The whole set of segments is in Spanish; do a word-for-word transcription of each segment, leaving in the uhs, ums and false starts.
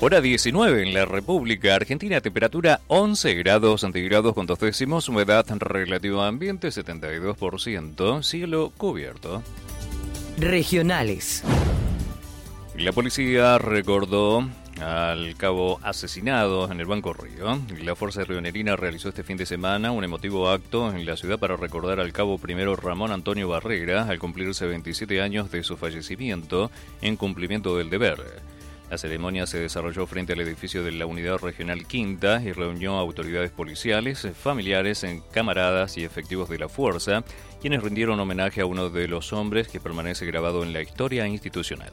Hora diecinueve en la República Argentina, temperatura once grados centígrados con dos décimos, humedad relativa ambiente setenta y dos por ciento, cielo cubierto. Regionales. La policía recordó al cabo asesinado en el Banco Río. La Fuerza Rionerina realizó este fin de semana un emotivo acto en la ciudad para recordar al cabo primero Ramón Antonio Barrera al cumplirse veintisiete años de su fallecimiento en cumplimiento del deber. La ceremonia se desarrolló frente al edificio de la Unidad Regional Quinta y reunió a autoridades policiales, familiares, camaradas y efectivos de la fuerza, quienes rindieron homenaje a uno de los hombres que permanece grabado en la historia institucional.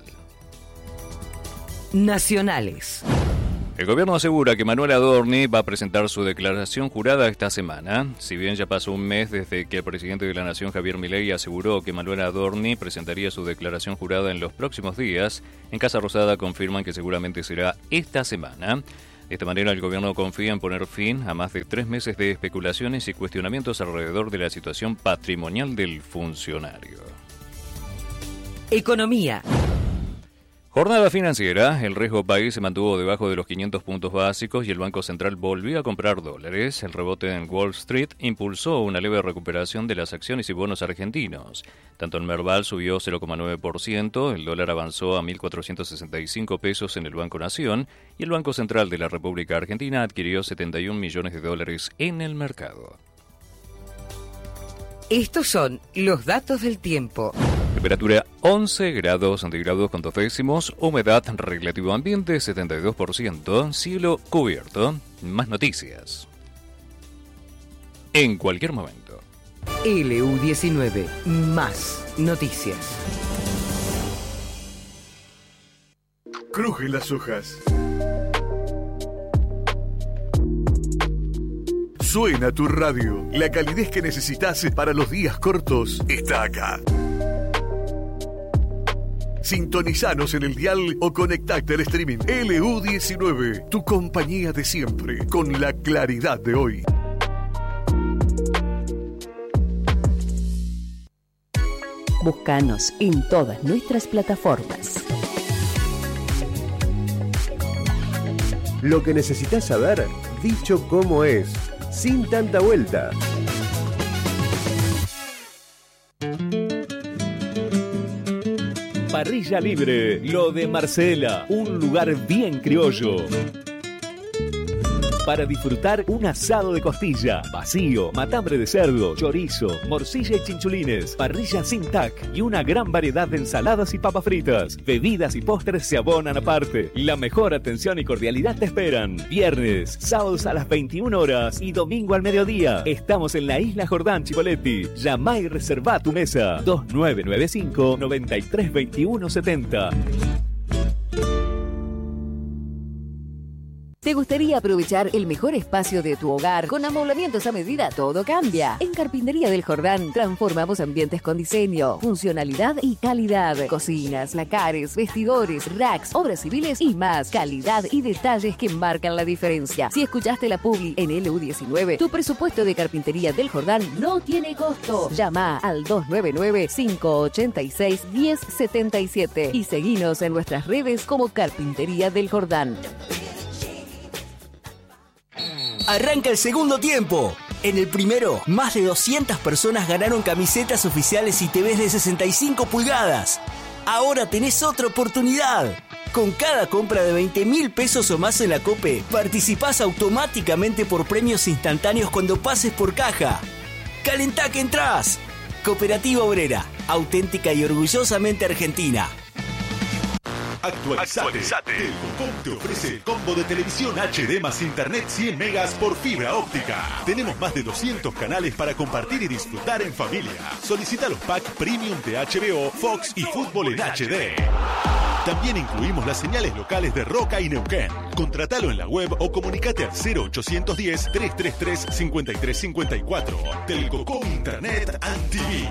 Nacionales. El gobierno asegura que Manuel Adorni va a presentar su declaración jurada esta semana. Si bien ya pasó un mes desde que el presidente de la Nación, Javier Milei, aseguró que Manuel Adorni presentaría su declaración jurada en los próximos días, en Casa Rosada confirman que seguramente será esta semana. De esta manera, el gobierno confía en poner fin a más de tres meses de especulaciones y cuestionamientos alrededor de la situación patrimonial del funcionario. Economía. Jornada financiera, el riesgo país se mantuvo debajo de los quinientos puntos básicos y el Banco Central volvió a comprar dólares. El rebote en Wall Street impulsó una leve recuperación de las acciones y bonos argentinos. Tanto el Merval subió cero coma nueve por ciento, el dólar avanzó a mil cuatrocientos sesenta y cinco pesos en el Banco Nación y el Banco Central de la República Argentina adquirió setenta y un millones de dólares en el mercado. Estos son los datos del tiempo. Temperatura once grados centígrados con dos décimos, humedad relativo ambiente setenta y dos por ciento, cielo cubierto. Más noticias en cualquier momento. L U diecinueve, más noticias. Crujen las hojas. Suena tu radio. La calidez que necesitas para los días cortos está acá. Sintonizanos en el dial o conectate al streaming. L U diecinueve, tu compañía de siempre, con la claridad de hoy. Búscanos en todas nuestras plataformas. Lo que necesitas saber, dicho como es, sin tanta vuelta. Parrilla Libre, lo de Marcela, un lugar bien criollo. Para disfrutar un asado de costilla, vacío, matambre de cerdo, chorizo, morcilla y chinchulines, parrilla sin tac y una gran variedad de ensaladas y papas fritas. Bebidas y postres se abonan aparte. La mejor atención y cordialidad te esperan. Viernes, sábados a las veintiuna horas y domingo al mediodía. Estamos en la Isla Jordán Chipoleti. Llama y reserva tu mesa. dos nueve nueve cinco, nueve tres dos uno siete cero. ¿Te gustaría aprovechar el mejor espacio de tu hogar con amoblamientos a medida? Todo cambia. En Carpintería del Jordán transformamos ambientes con diseño, funcionalidad y calidad. Cocinas, lacares, vestidores, racks, obras civiles y más. Calidad y detalles que marcan la diferencia. Si escuchaste la publi en L U diecinueve, tu presupuesto de Carpintería del Jordán no tiene costo. Llama al dos nueve nueve, cinco ocho seis, uno cero siete siete y seguinos en nuestras redes como Carpintería del Jordán. Arranca el segundo tiempo. En el primero, más de doscientas personas ganaron camisetas oficiales y T Vs de sesenta y cinco pulgadas. Ahora tenés otra oportunidad. Con cada compra de veinte mil pesos o más en la COPE, participás automáticamente por premios instantáneos cuando pases por caja. ¡Calentá que entrás! Cooperativa Obrera, auténtica y orgullosamente argentina. Actualizate. Actualizate. Telcocom te ofrece el combo de televisión H D más internet cien megas por fibra óptica. Tenemos más de doscientos canales para compartir y disfrutar en familia. Solicita los packs premium de H B O, Fox y Fútbol en H D. También incluimos las señales locales de Roca y Neuquén. Contratalo en la web o comunicate al cero ochocientos diez, trescientos treinta y tres, cincuenta y tres cincuenta y cuatro. Telcocom Internet and T V.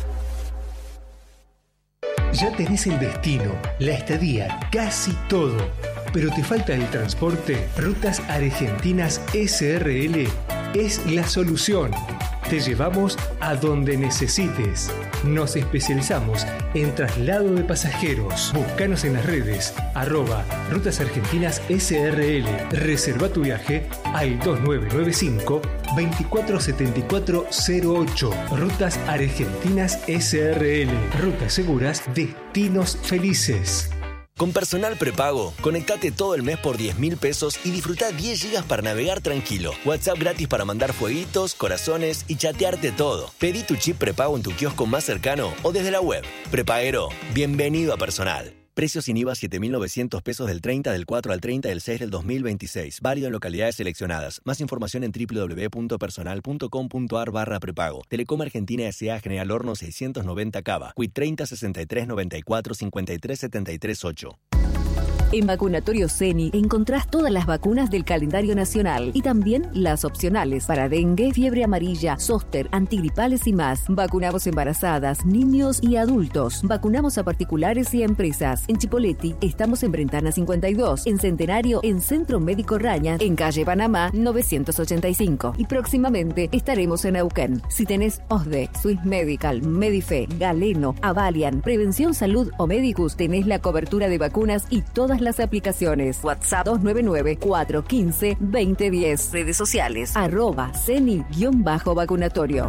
Ya tenés el destino, la estadía, casi todo. Pero te falta el transporte. Rutas Argentinas S R L es la solución. Te llevamos a donde necesites. Nos especializamos en traslado de pasajeros. Búscanos en las redes, arroba Rutas Argentinas S R L. Reserva tu viaje al dos nueve nueve cinco, veinticuatro setenta y cuatro cero ocho. Rutas Argentinas S R L. Rutas seguras, destinos felices. Con Personal Prepago, conectate todo el mes por diez mil pesos y disfruta diez gigas para navegar tranquilo. WhatsApp gratis para mandar fueguitos, corazones y chatearte todo. Pedí tu chip prepago en tu kiosco más cercano o desde la web. Prepaguero, bienvenido a Personal. Precios sin I V A siete mil novecientos pesos del treinta del cuatro al treinta del seis del dos mil veintiséis. Válido en localidades seleccionadas. Más información en doble u doble u doble u punto personal punto com punto a r barra prepago. Telecom Argentina S A General Horno seiscientos noventa Cava. Quit treinta sesenta y tres noventa y cuatro cincuenta y tres setenta y tres ocho. En Vacunatorio Ceni encontrás todas las vacunas del calendario nacional y también las opcionales para dengue, fiebre amarilla, zóster, antigripales y más. Vacunamos embarazadas, niños y adultos. Vacunamos a particulares y a empresas. En Chipoleti estamos en Brentana cincuenta y dos, en Centenario en Centro Médico Raña, en calle Panamá novecientos ochenta y cinco. Y próximamente estaremos en Neuquén. Si tenés O S D E, Swiss Medical, Medife, Galeno, Avalian, Prevención Salud o Medicus, tenés la cobertura de vacunas y todas las aplicaciones. WhatsApp dos nueve nueve, cuatro uno cinco, dos cero uno cero. Redes sociales arroba ceni-vacunatorio.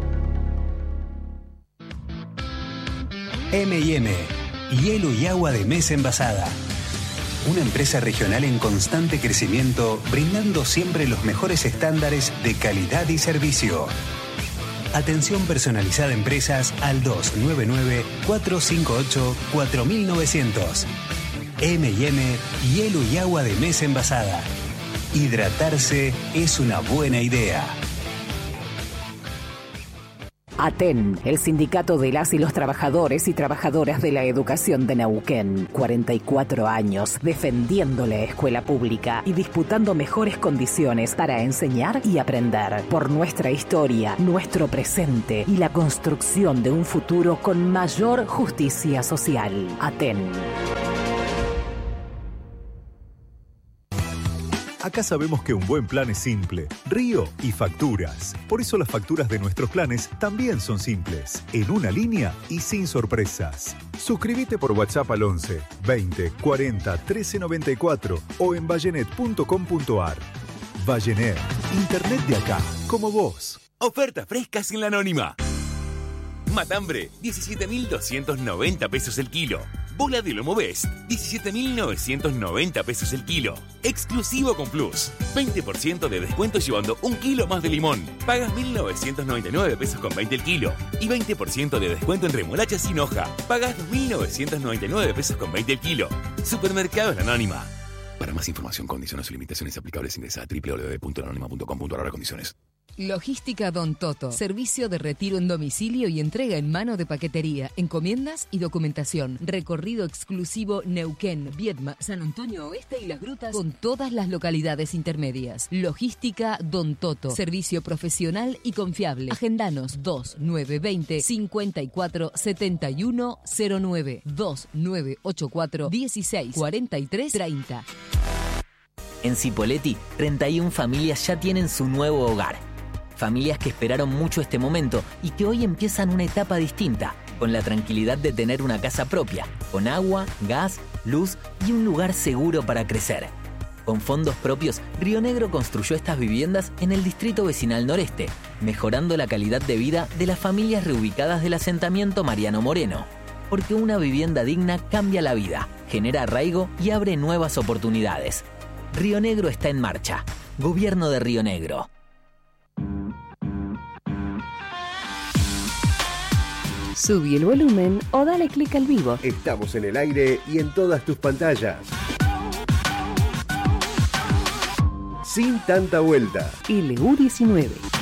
eme y eme, hielo y agua de mesa envasada. Una empresa regional en constante crecimiento, brindando siempre los mejores estándares de calidad y servicio. Atención personalizada a empresas al dos nueve nueve, cuatro cinco ocho, cuatro nueve cero cero. eme y eme, hielo y agua de mesa envasada. Hidratarse es una buena idea. ATEN, el sindicato de las y los trabajadores y trabajadoras de la educación de Neuquén. cuarenta y cuatro años defendiendo la escuela pública y disputando mejores condiciones para enseñar y aprender. Por nuestra historia, nuestro presente y la construcción de un futuro con mayor justicia social. ATEN. Acá sabemos que un buen plan es simple, Río y facturas. Por eso las facturas de nuestros planes también son simples, en una línea y sin sorpresas. Suscríbete por WhatsApp al once, veinte, cuarenta, trece noventa y cuatro o en vallenet punto com punto a r. Vallenet, internet de acá, como vos. Ofertas frescas en la Anónima. Matambre, diecisiete mil doscientos noventa pesos el kilo. Bola de lomo Best, diecisiete mil novecientos noventa pesos el kilo. Exclusivo con Plus. veinte por ciento de descuento llevando un kilo más de limón. Pagas mil novecientos noventa y nueve pesos con veinte el kilo. Y veinte por ciento de descuento en remolacha sin hoja. Pagas dos mil novecientos noventa y nueve pesos con veinte el kilo. Supermercados La Anónima. Para más información, condiciones y limitaciones aplicables, ingresa a doble u doble u doble u punto anónima punto com punto a r condiciones. Logística Don Toto. Servicio de retiro en domicilio y entrega en mano de paquetería, encomiendas y documentación. Recorrido exclusivo Neuquén, Viedma, San Antonio Oeste y Las Grutas con todas las localidades intermedias. Logística Don Toto. Servicio profesional y confiable. Agendanos dos nueve dos cero, cinco cuatro siete uno cero nueve, dos nueve ocho cuatro, dieciséis cuarenta y tres treinta. En Cipolletti, treinta y una familias ya tienen su nuevo hogar. Familias que esperaron mucho este momento y que hoy empiezan una etapa distinta, con la tranquilidad de tener una casa propia, con agua, gas, luz y un lugar seguro para crecer. Con fondos propios, Río Negro construyó estas viviendas en el distrito vecinal noreste, mejorando la calidad de vida de las familias reubicadas del asentamiento Mariano Moreno. Porque una vivienda digna cambia la vida, genera arraigo y abre nuevas oportunidades. Río Negro está en marcha. Gobierno de Río Negro. Subí el volumen o dale clic al vivo. Estamos en el aire y en todas tus pantallas. Sin tanta vuelta. L U diecinueve.